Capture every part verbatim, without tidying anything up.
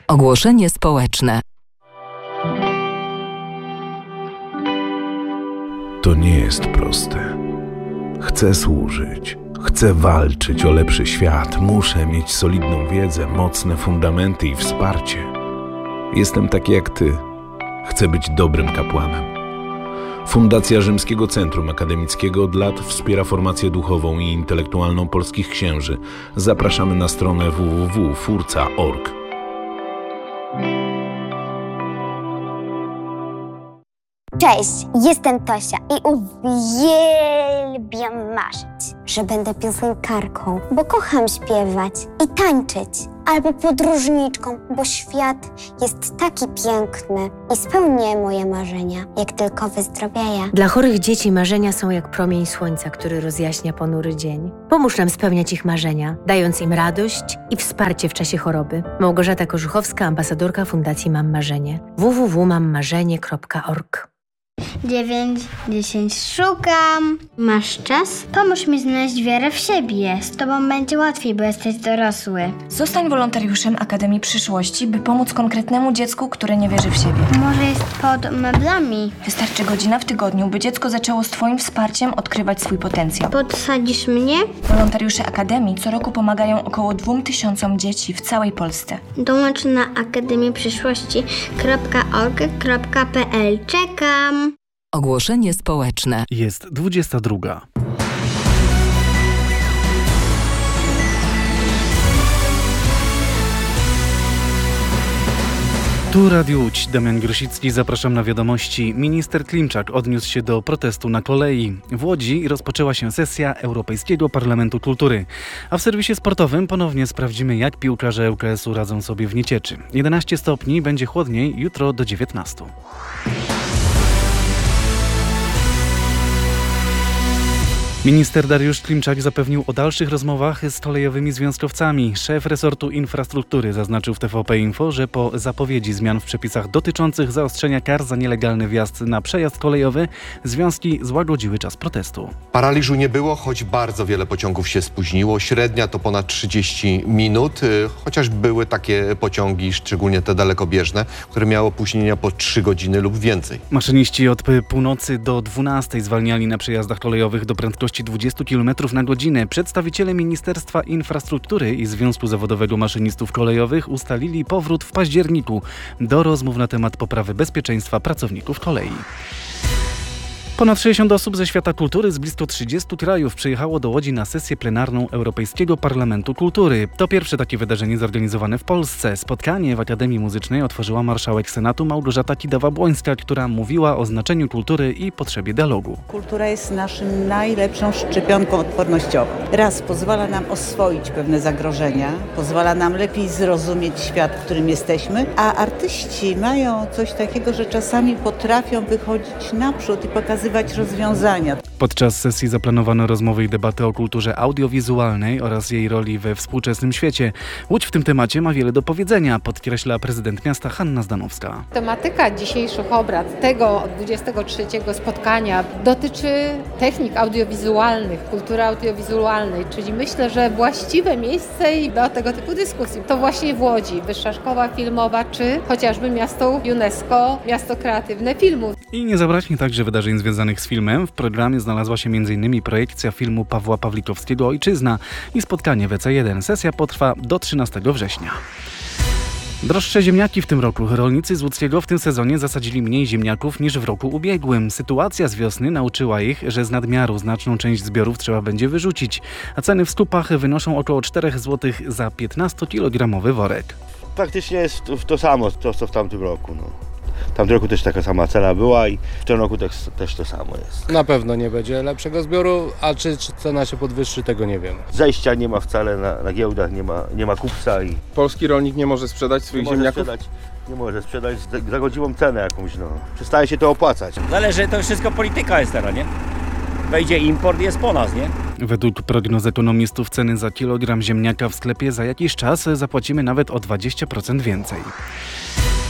Ogłoszenie społeczne. To nie jest proste. Chcę służyć, chcę walczyć o lepszy świat, muszę mieć solidną wiedzę, mocne fundamenty i wsparcie. Jestem taki jak ty. Chcę być dobrym kapłanem. Fundacja Rzymskiego Centrum Akademickiego od lat wspiera formację duchową i intelektualną polskich księży. Zapraszamy na stronę w w w kropka furca kropka org. Cześć, jestem Tosia i uwielbiam marzyć, że będę piosenkarką, bo kocham śpiewać i tańczyć, albo podróżniczką, bo świat jest taki piękny i spełnię moje marzenia, jak tylko wyzdrowieję. Dla chorych dzieci marzenia są jak promień słońca, który rozjaśnia ponury dzień. Pomóż nam spełniać ich marzenia, dając im radość i wsparcie w czasie choroby. Małgorzata Korzuchowska, ambasadorka Fundacji Mam Marzenie. w w w kropka mam marzenie kropka org. dziewięć, dziesięć, szukam. Masz czas? Pomóż mi znaleźć wiarę w siebie. Z tobą będzie łatwiej, bo jesteś dorosły. Zostań wolontariuszem Akademii Przyszłości, by pomóc konkretnemu dziecku, które nie wierzy w siebie. Może jest pod meblami. Wystarczy godzina w tygodniu, by dziecko zaczęło z twoim wsparciem odkrywać swój potencjał. Podsadzisz mnie? Wolontariusze Akademii co roku pomagają około dwóm tysiącom dzieci w całej Polsce. Dołącz na akademię przyszłości kropka org kropka p l. Czekam. Ogłoszenie społeczne. Jest dwudziesta druga. Tu Radio Łódź, Damian Grosicki, zapraszam na wiadomości. Minister Klimczak odniósł się do protestu na kolei. W Łodzi rozpoczęła się sesja Europejskiego Parlamentu Kultury. A w serwisie sportowym ponownie sprawdzimy, jak piłkarze L K S-u radzą sobie w niecieczy. jedenaście stopni, będzie chłodniej, jutro do dziewiętnastu. Minister Dariusz Klimczak zapewnił o dalszych rozmowach z kolejowymi związkowcami. Szef resortu infrastruktury zaznaczył w T V P Info, że po zapowiedzi zmian w przepisach dotyczących zaostrzenia kar za nielegalny wjazd na przejazd kolejowy, związki złagodziły czas protestu. Paraliżu nie było, choć bardzo wiele pociągów się spóźniło. Średnia to ponad trzydzieści minut, chociaż były takie pociągi, szczególnie te dalekobieżne, które miały opóźnienia po trzy godziny lub więcej. Maszyniści od północy do dwunastej zwalniali na przejazdach kolejowych do prędkości dwadzieścia kilometrów na godzinę. Przedstawiciele Ministerstwa Infrastruktury i Związku Zawodowego Maszynistów Kolejowych ustalili powrót w październiku do rozmów na temat poprawy bezpieczeństwa pracowników kolei. Ponad sześćdziesiąt osób ze świata kultury z blisko trzydziestu krajów przyjechało do Łodzi na sesję plenarną Europejskiego Parlamentu Kultury. To pierwsze takie wydarzenie zorganizowane w Polsce. Spotkanie w Akademii Muzycznej otworzyła marszałek Senatu Małgorzata Kidawa-Błońska, która mówiła o znaczeniu kultury i potrzebie dialogu. Kultura jest naszym najlepszą szczepionką odpornościową. Raz pozwala nam oswoić pewne zagrożenia, pozwala nam lepiej zrozumieć świat, w którym jesteśmy, a artyści mają coś takiego, że czasami potrafią wychodzić naprzód i pokazywać rozwiązania. Podczas sesji zaplanowano rozmowy i debaty o kulturze audiowizualnej oraz jej roli we współczesnym świecie. Łódź w tym temacie ma wiele do powiedzenia, podkreśla prezydent miasta Hanna Zdanowska. Tematyka dzisiejszych obrad, tego dwudziestego trzeciego spotkania, dotyczy technik audiowizualnych, kultury audiowizualnej, czyli myślę, że właściwe miejsce do tego typu dyskusji to właśnie w Łodzi, Wyższa Szkoła Filmowa, czy chociażby miasto UNESCO, miasto kreatywne filmu. I nie zabraknie także wydarzeń związanych z filmem. W programie znalazła się między innymi projekcja filmu Pawła Pawlikowskiego Ojczyzna i spotkanie w E C jeden. Sesja potrwa do trzynastego września. Droższe ziemniaki w tym roku. Rolnicy z Łódzkiego w tym sezonie zasadzili mniej ziemniaków niż w roku ubiegłym. Sytuacja z wiosny nauczyła ich, że z nadmiaru znaczną część zbiorów trzeba będzie wyrzucić, a ceny w skupach wynoszą około cztery złote za piętnastokilogramowy worek. Faktycznie jest to samo, to co w tamtym roku. No. W tamtym roku też taka sama cena była i w tym roku też, też to samo jest. Na pewno nie będzie lepszego zbioru, a czy, czy cena się podwyższy, tego nie wiem. Zejścia nie ma wcale na, na giełdach, nie ma, nie ma kupca. I polski rolnik nie może sprzedać swoich nie ziemniaków? Może sprzedać, nie może sprzedać za godziwą cenę jakąś, no. Przestaje się to opłacać. Zależy, to wszystko polityka jest teraz, nie? Wejdzie import, jest po nas, nie? Według prognoz ekonomistów ceny za kilogram ziemniaka w sklepie za jakiś czas zapłacimy nawet o dwadzieścia procent więcej.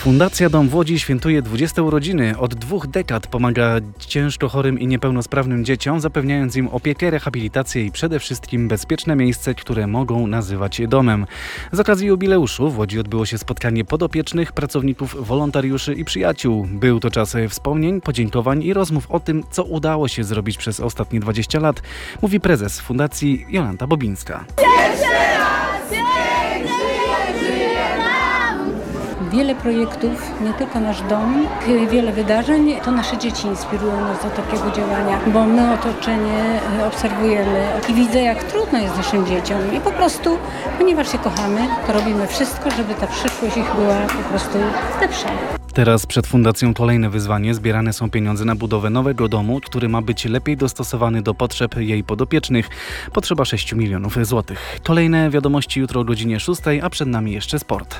Fundacja Dom w Łodzi świętuje dwudzieste urodziny. Od dwóch dekad pomaga ciężko chorym i niepełnosprawnym dzieciom, zapewniając im opiekę, rehabilitację i przede wszystkim bezpieczne miejsce, które mogą nazywać domem. Z okazji jubileuszu w Łodzi odbyło się spotkanie podopiecznych, pracowników, wolontariuszy i przyjaciół. Był to czas wspomnień, podziękowań i rozmów o tym, co udało się zrobić przez ostatnie dwadzieścia lat, mówi prezes Fundacji Jolanta Bobińska. Wiele projektów, nie tylko nasz dom, wiele wydarzeń, to nasze dzieci inspirują nas do takiego działania, bo my otoczenie obserwujemy i widzę, jak trudno jest naszym dzieciom i po prostu, ponieważ je kochamy, to robimy wszystko, żeby ta przyszłość ich była po prostu lepsza. Teraz przed Fundacją kolejne wyzwanie. Zbierane są pieniądze na budowę nowego domu, który ma być lepiej dostosowany do potrzeb jej podopiecznych. Potrzeba sześć milionów złotych. Kolejne wiadomości jutro o godzinie szóstej, a przed nami jeszcze sport.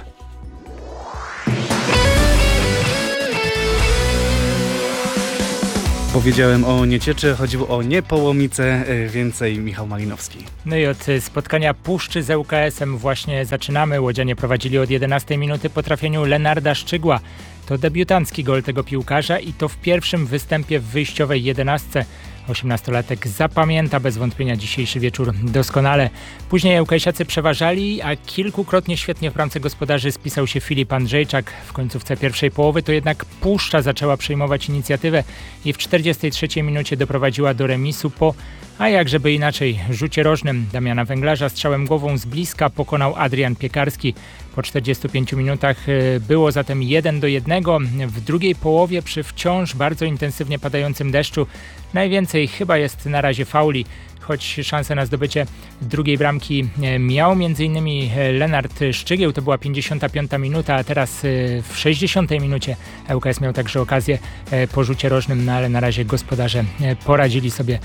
Powiedziałem o Niecieczy, chodziło o Niepołomice, więcej Michał Malinowski. No i od spotkania Puszczy z ŁKS-em właśnie zaczynamy. Łodzianie prowadzili od jedenastej minuty po trafieniu Lenarda Szczygła. To debiutancki gol tego piłkarza i to w pierwszym występie w wyjściowej jedenastce. osiemnastolatek zapamięta bez wątpienia dzisiejszy wieczór doskonale. Później ŁKS-iacy przeważali, a kilkukrotnie świetnie w bramce gospodarzy spisał się Filip Andrzejczak. W końcówce pierwszej połowy to jednak Puszcza zaczęła przejmować inicjatywę i w czterdziestej trzeciej minucie doprowadziła do remisu po, a jakżeby inaczej, rzucie rożnym Damiana Węglarza. Strzałem głową z bliska pokonał Adrian Piekarski. Po czterdziestu pięciu minutach było zatem jeden do jednego. W drugiej połowie przy wciąż bardzo intensywnie padającym deszczu najwięcej chyba jest na razie fauli, choć szansę na zdobycie drugiej bramki miał m.in. Lenard Szczygieł, to była pięćdziesiąta piąta minuta, a teraz w sześćdziesiątej minucie ŁKS miał także okazję po rzucie rożnym, no ale na razie gospodarze poradzili sobie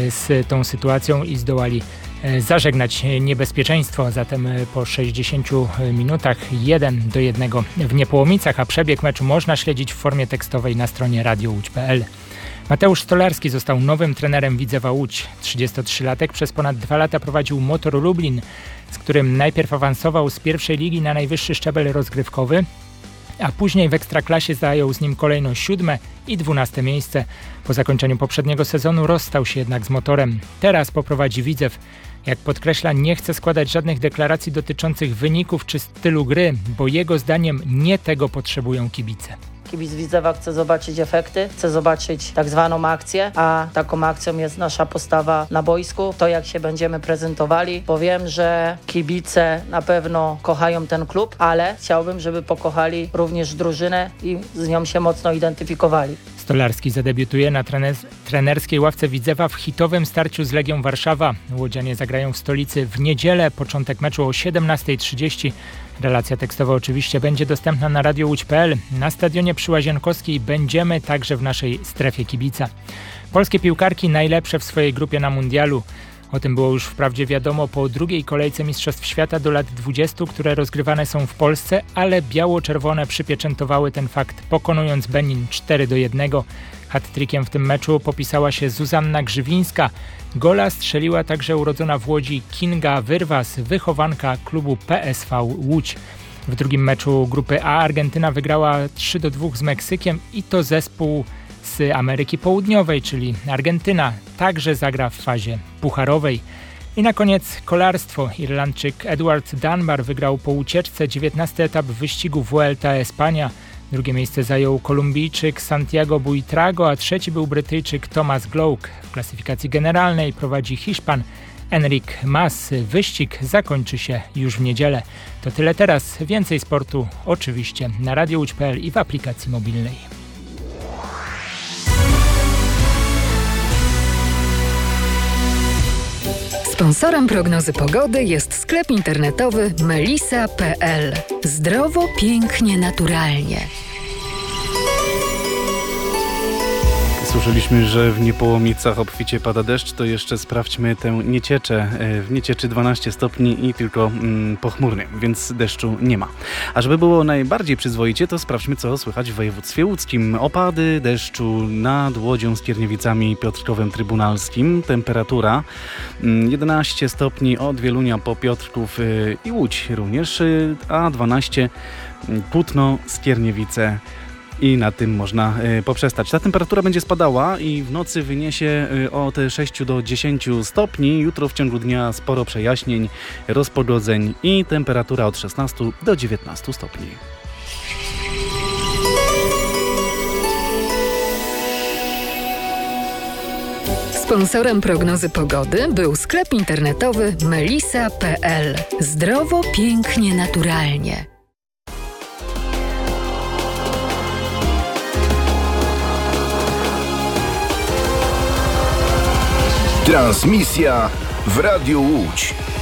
z tą sytuacją i zdołali zażegnać niebezpieczeństwo. Zatem po sześćdziesięciu minutach jeden do jednego w Niepołomicach, a przebieg meczu można śledzić w formie tekstowej na stronie radio łódź kropka p l. Mateusz Stolarski został nowym trenerem Widzewa Łódź. trzydziestotrzylatek przez ponad dwa lata prowadził Motor Lublin, z którym najpierw awansował z pierwszej ligi na najwyższy szczebel rozgrywkowy, a później w Ekstraklasie zajął z nim kolejno siódme i dwunaste miejsce. Po zakończeniu poprzedniego sezonu rozstał się jednak z Motorem. Teraz poprowadzi Widzew. Jak podkreśla, nie chce składać żadnych deklaracji dotyczących wyników czy stylu gry, bo jego zdaniem nie tego potrzebują kibice. Kibic Widzewa chce zobaczyć efekty, chce zobaczyć tak zwaną akcję, a taką akcją jest nasza postawa na boisku, to jak się będziemy prezentowali. Powiem, że kibice na pewno kochają ten klub, ale chciałbym, żeby pokochali również drużynę i z nią się mocno identyfikowali. Stolarski zadebiutuje na trener- trenerskiej ławce Widzewa w hitowym starciu z Legią Warszawa. Łodzianie zagrają w stolicy w niedzielę, początek meczu o siedemnasta trzydzieści. Relacja tekstowa oczywiście będzie dostępna na radio łódź kropka p l. Na stadionie przy Łazienkowskiej będziemy także w naszej strefie kibica. Polskie piłkarki najlepsze w swojej grupie na mundialu. O tym było już wprawdzie wiadomo po drugiej kolejce Mistrzostw Świata do lat dwudziestu, które rozgrywane są w Polsce, ale biało-czerwone przypieczętowały ten fakt, pokonując Benin cztery do jednego. Hat-trickiem w tym meczu popisała się Zuzanna Grzywińska. Gola strzeliła także urodzona w Łodzi Kinga Wyrwas, wychowanka klubu P S V Łódź. W drugim meczu grupy A Argentyna wygrała trzy do dwóch z Meksykiem i to zespół z Ameryki Południowej, czyli Argentyna, także zagra w fazie pucharowej. I na koniec kolarstwo. Irlandczyk Edward Dunbar wygrał po ucieczce dziewiętnasty etap wyścigu Vuelta a España. Drugie miejsce zajął Kolumbijczyk Santiago Buitrago, a trzeci był Brytyjczyk Thomas Gloak. W klasyfikacji generalnej prowadzi Hiszpan Enric Mas. Wyścig zakończy się już w niedzielę. To tyle teraz. Więcej sportu oczywiście na radio łódź kropka p l i w aplikacji mobilnej. Sponsorem prognozy pogody jest sklep internetowy melisa kropka p l. Zdrowo, pięknie, naturalnie. Słyszeliśmy, że w Niepołomicach obficie pada deszcz, to jeszcze sprawdźmy tę Niecieczę. W Niecieczy dwanaście stopni i tylko mm, pochmurnie, więc deszczu nie ma. A żeby było najbardziej przyzwoicie, to sprawdźmy, co słychać w województwie łódzkim. Opady deszczu nad Łodzią, Skierniewicami i Piotrkowem Trybunalskim. Temperatura jedenaście stopni od Wielunia po Piotrków i Łódź również, a dwanaście Kutno, Skierniewice. I na tym można y, poprzestać. Ta temperatura będzie spadała i w nocy wyniesie y, od sześciu do dziesięciu stopni. Jutro w ciągu dnia sporo przejaśnień, rozpogodzeń i temperatura od szesnastu do dziewiętnastu stopni. Sponsorem prognozy pogody był sklep internetowy melisa kropka pe el. Zdrowo, pięknie, naturalnie. Transmisja w Radiu Łódź.